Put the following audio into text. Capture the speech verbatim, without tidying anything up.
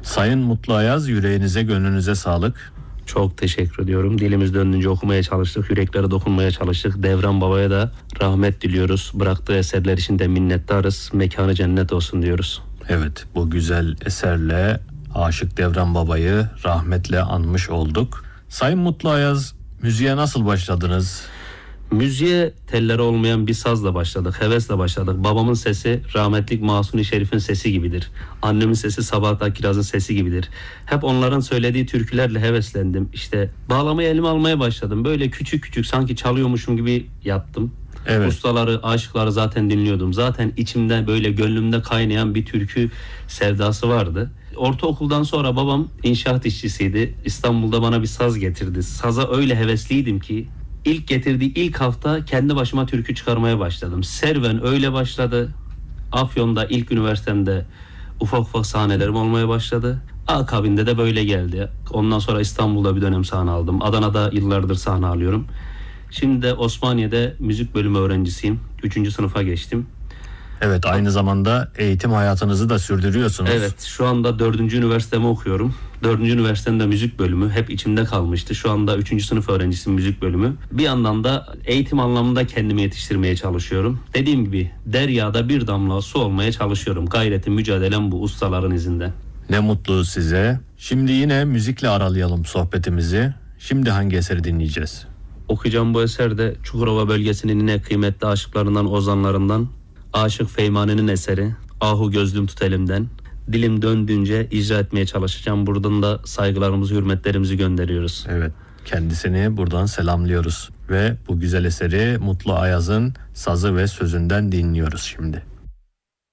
Sayın Mutlu Ayaz, yüreğinize gönlünüze sağlık. Çok teşekkür ediyorum. Dilimiz döndüğünce okumaya çalıştık, yüreklere dokunmaya çalıştık. Devran Baba'ya da rahmet diliyoruz. Bıraktığı eserler için de minnettarız. Mekanı cennet olsun diyoruz. Evet, bu güzel eserle Aşık Devran Baba'yı rahmetle anmış olduk. Sayın Mutlu Ayaz, müziğe nasıl başladınız? Müziğe telleri olmayan bir sazla başladık, hevesle başladık. Babamın sesi rahmetlik Mahsuni Şerif'in sesi gibidir. Annemin sesi Sabahat Akkiraz'ın sesi gibidir. Hep onların söylediği türkülerle heveslendim. İşte bağlamayı elime almaya başladım. Böyle küçük küçük sanki çalıyormuşum gibi yaptım. Evet. Ustaları, aşıkları zaten dinliyordum. Zaten içimde böyle gönlümde kaynayan bir türkü sevdası vardı. Ortaokuldan sonra babam inşaat işçisiydi. İstanbul'da bana bir saz getirdi. Saza öyle hevesliydim ki İlk getirdiği ilk hafta kendi başıma türkü çıkarmaya başladım. Serüven öyle başladı. Afyon'da ilk üniversitemde ufak ufak sahnelerim olmaya başladı. Akabinde de böyle geldi. Ondan sonra İstanbul'da bir dönem sahne aldım. Adana'da yıllardır sahne alıyorum. Şimdi de Osmaniye'de müzik bölümü öğrencisiyim. Üçüncü sınıfa geçtim. Evet, aynı zamanda eğitim hayatınızı da sürdürüyorsunuz. Evet, şu anda dördüncü üniversitemi okuyorum. Dördüncü üniversitenin de müzik bölümü hep içimde kalmıştı. Şu anda üçüncü sınıf öğrencisiyim, müzik bölümü. Bir yandan da eğitim anlamında kendimi yetiştirmeye çalışıyorum. Dediğim gibi deryada bir damla su olmaya çalışıyorum. Gayretim, mücadelem bu ustaların izinden. Ne mutlu size. Şimdi yine müzikle aralayalım sohbetimizi. Şimdi hangi eseri dinleyeceğiz? Okuyacağım bu eser de Çukurova bölgesinin yine kıymetli aşıklarından, ozanlarından Aşık Feymani'nin eseri. Ahu gözlüm tut elimden. Dilim döndüğünce icra etmeye çalışacağım. Buradan da saygılarımızı, hürmetlerimizi gönderiyoruz. Evet, kendisini buradan selamlıyoruz. Ve bu güzel eseri Mutlu Ayaz'ın sazı ve sözünden dinliyoruz şimdi.